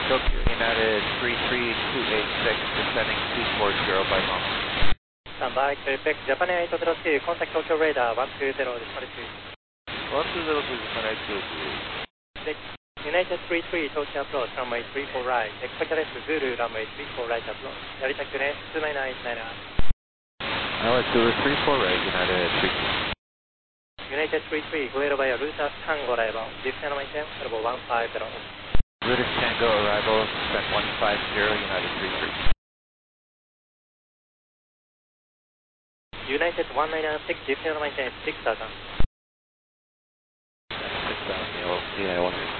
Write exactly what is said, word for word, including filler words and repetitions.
Tokyo United three three two eight six, descending two four zero by normal. Stand by, clear P E C, Japan eight zero two, contact Tokyo radar one two zero, descending two. one two zero two, descending two two. United three three, Tokyo approach, runway three four right, expect left Zulu, runway three four right approach. Yaritakuね、two nine nine eight nine nine. Alright, Zulu three four right, United three three. United three three, go ahead by your Router Tango arrival, descend maintain, level one five zero. Router Tango arrival, descent one five zero, United three three. United one nine nine six, descend maintain six thousand. six thousand, yeah, one